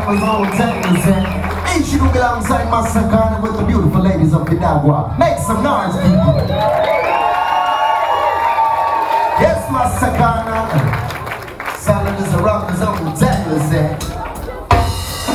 was on Taylor's head. Ain't you look alongside my Sakana with the beautiful ladies of Cadagua? Make some noise, people. Yes, my Sakana. Salad is around his own Taylor's head.